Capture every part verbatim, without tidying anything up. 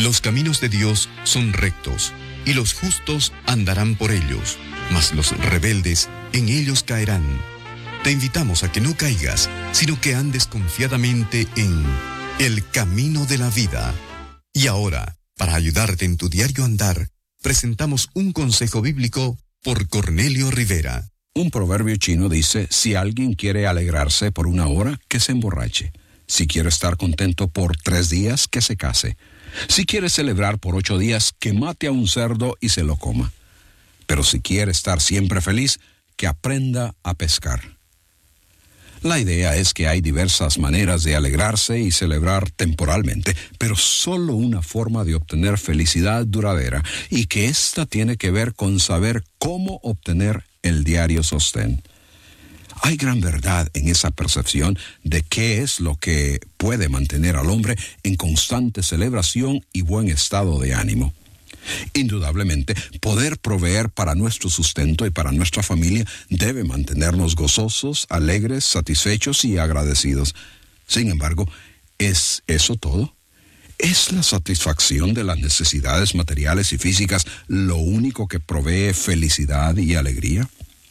Los caminos de Dios son rectos, y los justos andarán por ellos, mas los rebeldes en ellos caerán. Te invitamos a que no caigas, sino que andes confiadamente en el camino de la vida. Y ahora, para ayudarte en tu diario andar, presentamos un consejo bíblico por Cornelio Rivera. Un proverbio chino dice, si alguien quiere alegrarse por una hora, que se emborrache. Si quiere estar contento por tres días, que se case. Si quiere celebrar por ocho días, que mate a un cerdo y se lo coma. Pero si quiere estar siempre feliz, que aprenda a pescar. La idea es que hay diversas maneras de alegrarse y celebrar temporalmente, pero solo una forma de obtener felicidad duradera, y que ésta tiene que ver con saber cómo obtener el diario sostén. Hay gran verdad en esa percepción de qué es lo que puede mantener al hombre en constante celebración y buen estado de ánimo. Indudablemente, poder proveer para nuestro sustento y para nuestra familia debe mantenernos gozosos, alegres, satisfechos y agradecidos. Sin embargo, ¿es eso todo? ¿Es la satisfacción de las necesidades materiales y físicas lo único que provee felicidad y alegría?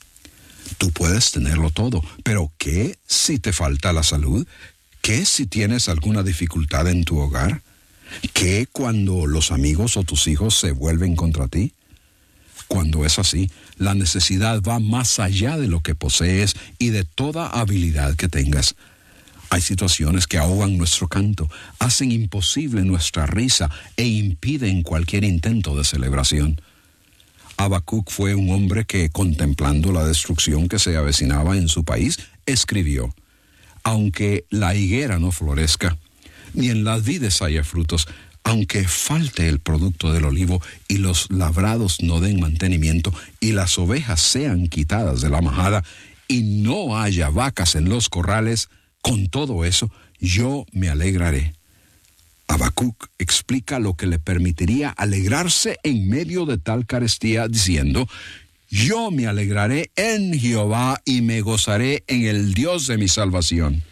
Tú puedes tenerlo todo, pero ¿qué si te falta la salud? ¿Qué si tienes alguna dificultad en tu hogar? ¿Qué cuando los amigos o tus hijos se vuelven contra ti? Cuando es así, la necesidad va más allá de lo que posees y de toda habilidad que tengas. Hay situaciones que ahogan nuestro canto, hacen imposible nuestra risa e impiden cualquier intento de celebración. Habacuc fue un hombre que, contemplando la destrucción que se avecinaba en su país, escribió, aunque la higuera no florezca, ni en las vides haya frutos, aunque falte el producto del olivo y los labrados no den mantenimiento y las ovejas sean quitadas de la majada y no haya vacas en los corrales, con todo eso yo me alegraré. Habacuc explica lo que le permitiría alegrarse en medio de tal carestía diciendo, yo me alegraré en Jehová y me gozaré en el Dios de mi salvación.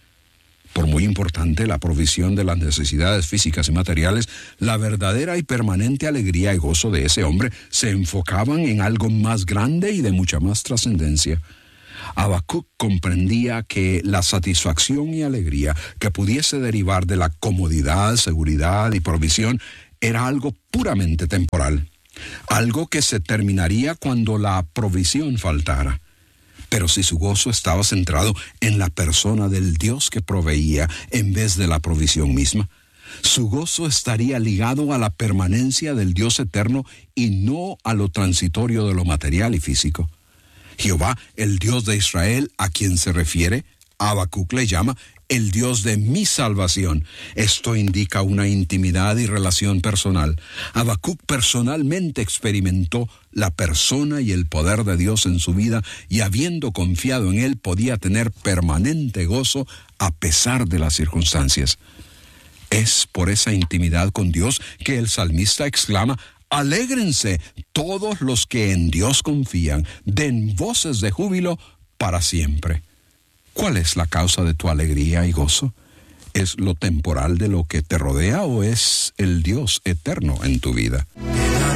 Por muy importante la provisión de las necesidades físicas y materiales, la verdadera y permanente alegría y gozo de ese hombre se enfocaban en algo más grande y de mucha más trascendencia. Habacuc comprendía que la satisfacción y alegría que pudiese derivar de la comodidad, seguridad y provisión era algo puramente temporal, algo que se terminaría cuando la provisión faltara. Pero si su gozo estaba centrado en la persona del Dios que proveía en vez de la provisión misma, su gozo estaría ligado a la permanencia del Dios eterno y no a lo transitorio de lo material y físico. Jehová, el Dios de Israel, a quien se refiere, Habacuc le llama el Dios de mi salvación. Esto indica una intimidad y relación personal. Habacuc personalmente experimentó la persona y el poder de Dios en su vida y habiendo confiado en él podía tener permanente gozo a pesar de las circunstancias. Es por esa intimidad con Dios que el salmista exclama, alégrense todos los que en Dios confían, den voces de júbilo para siempre. ¿Cuál es la causa de tu alegría y gozo? ¿Es lo temporal de lo que te rodea o es el Dios eterno en tu vida?